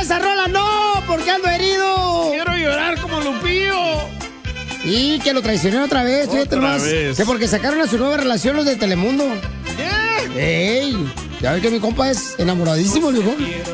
esa rola no, porque ando herido. Quiero llorar como Lupillo. Y que lo traicioné otra vez, fíjate Otra más. vez. Que porque sacaron a su nueva relación los de Telemundo. ¿Qué? ¡Ey! Ya ves que mi compa es enamoradísimo, viejo.